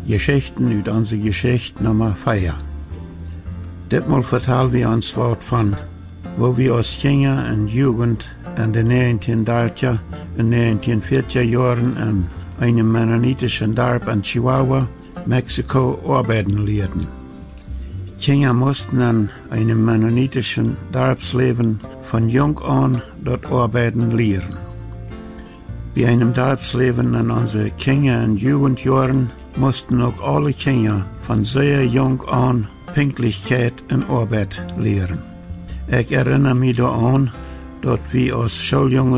Geschichten uit onze Geschichte Nummer 4. Ditmaal vertellen wir uns wat von, wo wir als Kinder und Jugend in den 1930er und 1940er Jahren in einem mennonitischen Dorf in Chihuahua, Mexiko, arbeiten lehrten. Kinder mussten in einem mennonitischen Dorfsleben von jung an dort arbeiten lehren. Bei einem Dorfsleben in unseren Kinder- und Jugendjahren mussten auch alle Kinder von sehr jung an Pünktlichkeit in Arbeit lehren. Ich erinnere mich daran, dass wir als Schuljungen